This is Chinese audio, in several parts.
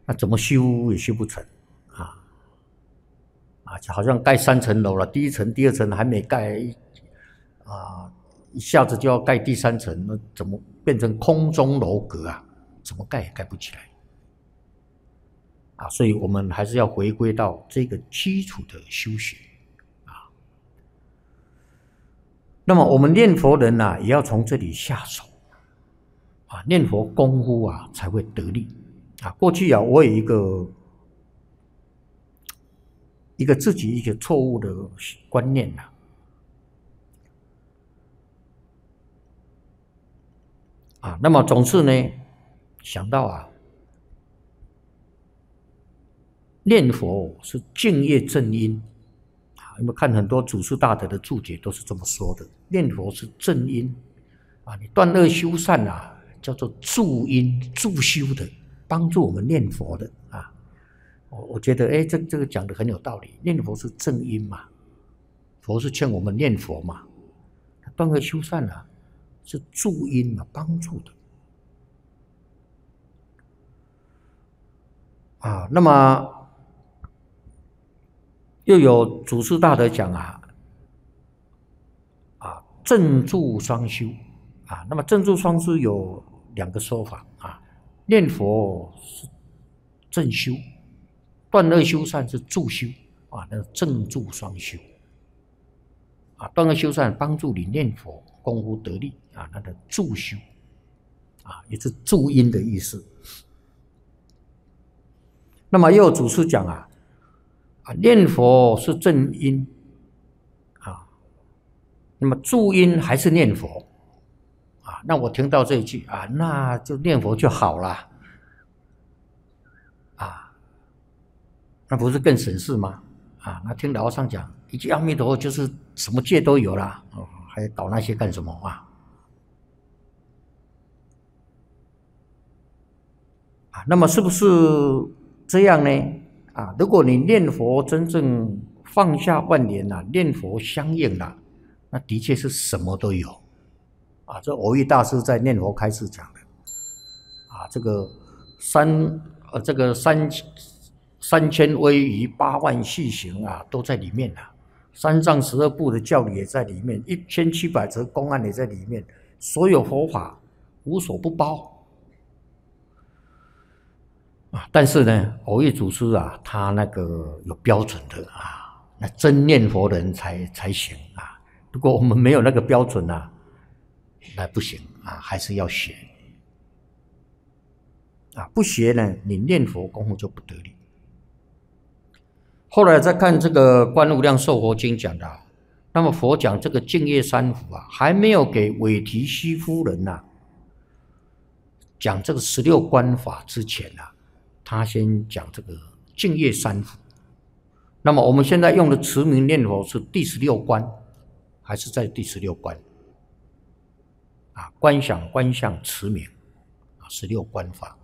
那怎么修也修不成啊就好像盖3层楼了，第1层、第2层还没盖一下子就要盖第3层，那怎么变成空中楼阁啊？怎么盖也盖不起来所以我们还是要回归到这个基础的修学那么我们念佛人也要从这里下手念佛功夫才会得力过去我有一个自己一个错误的观念那么总是呢想到念佛是净业正因有没有看很多祖师大德的注解都是这么说的？念佛是正因你断恶修善叫做助因助修的，帮助我们念佛的我觉得这个讲的很有道理。念佛是正因嘛，佛是劝我们念佛嘛，断恶修善是助因嘛，帮助的那么又有祖师大德讲正助双修那么正助双修有2个说法念佛是正修，断恶修善是助修那正助双修断恶修善帮助你念佛功夫得力那个助修也是助因的意思。那么又有祖师讲念佛是正因那么助因还是念佛那我听到这一句那就念佛就好了那不是更省事吗那听老和尚讲一句阿弥陀佛就是什么戒都有了还搞那些干什么那么是不是这样呢如果你念佛真正放下万年念佛相应那的确是什么都有这蕅益大师在念佛开示讲的这个三千威仪8万细行都在里面3藏12部的教理也在里面，1700则公案也在里面，所有佛法无所不包但是呢，蕅益祖师他那个有标准的那真念佛的人才行如果我们没有那个标准那不行还是要学不学呢，你念佛功夫就不得力。后来再看这个《观无量寿佛经》讲的那么佛讲这个净业三福还没有给韦提希夫人讲这个16观法之前他先讲这个净业三福。那么我们现在用的持名念佛是第16观，还是在第16观观想观相持名16观法。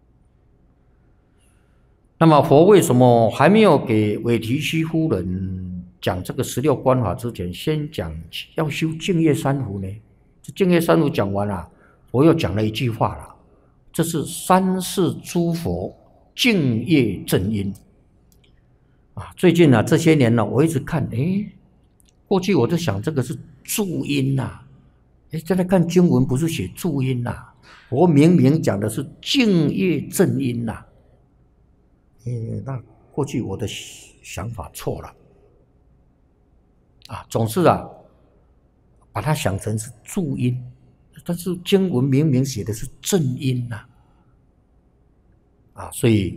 那么佛为什么还没有给韦提希夫人讲这个16观法之前先讲要修净业三福呢？这净业三福讲完佛又讲了一句话这是三世诸佛净业正因最近这些年我一直看过去我就想这个是助因现在看经文不是写助因佛明明讲的是净业正因那过去我的想法错了总是把它想成是助因，但是经文明明写的是正因所以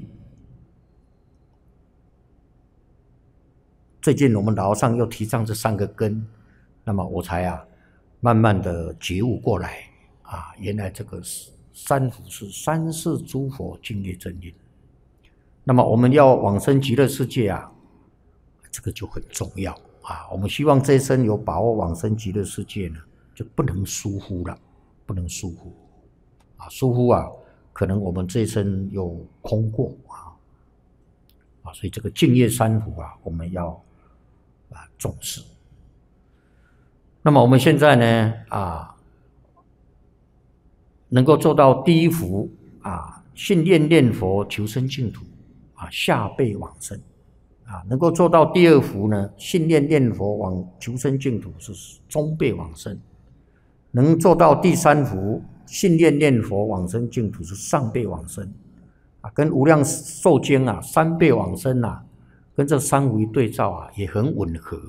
最近我们老和尚又提倡这3个根，那么我才慢慢的觉悟过来原来这个三福是三世诸佛净业正因。那么我们要往生极乐世界这个就很重要我们希望这一生有把握往生极乐世界呢，就不能疏忽了，不能疏忽疏忽可能我们这一生又空过所以这个净业三福我们要重视。那么我们现在呢能够做到第一福信念念佛求生净土啊，下辈往生啊，能够做到第二福呢，信念念佛求生净土是中辈往生，能做到第三福，信念念佛往生净土是上辈往生啊，跟无量寿经啊三辈往生啊，跟这三福一对照啊，也很吻合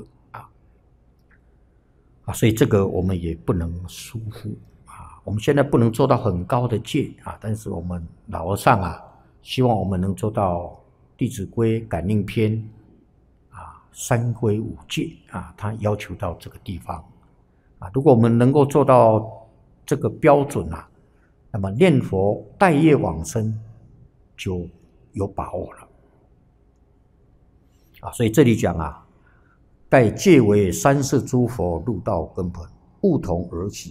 啊，所以这个我们也不能疏忽啊。我们现在不能做到很高的戒啊，但是我们老和尚啊，希望我们能做到《弟子规》《感应篇》啊，三规五戒啊，他要求到这个地方啊。如果我们能够做到这个标准啊，那么念佛带业往生就有把握了啊。所以这里讲啊。待戒为三世诸佛入道根本，悟同而起。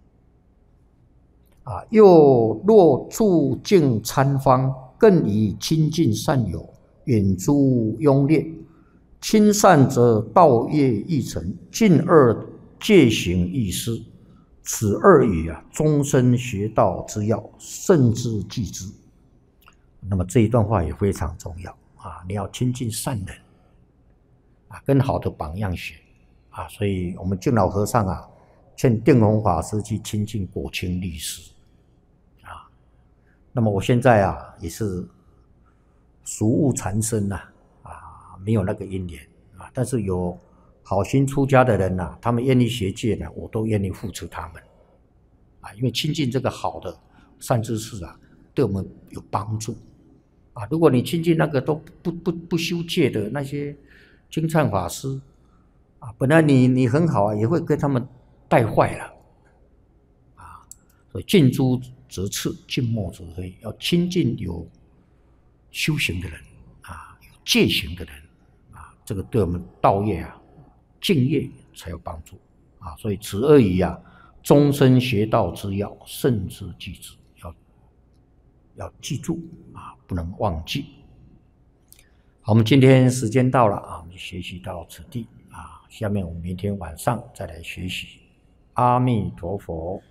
又若处境参方，更以亲近善友，远诸庸劣。亲善则道业亦成，近恶戒行亦失。此二语啊，终身学道之要，慎之记之。那么这一段话也非常重要啊！你要亲近善人。跟好的榜样学啊，所以我们敬老和尚啊，劝定弘法师去亲近果清律师啊。那么我现在啊，也是俗物缠身没有那个因缘啊，但是有好心出家的人呐，他们愿意学戒呢，我都愿意扶持他们啊，因为亲近这个好的善知识啊，对我们有帮助啊。如果你亲近那个都不修戒的那些金灿法师啊，本来你很好啊，也会跟他们带坏了啊。所以近朱则赤，近墨则黑，要亲近有修行的人啊，有戒行的人啊，这个对我们道业啊、敬业才有帮助啊。所以此二语啊，终身学道之要，慎之记之，要记住啊，不能忘记。好，我们今天时间到了啊，我们就学习到此地啊。下面我们明天晚上再来学习。阿弥陀佛。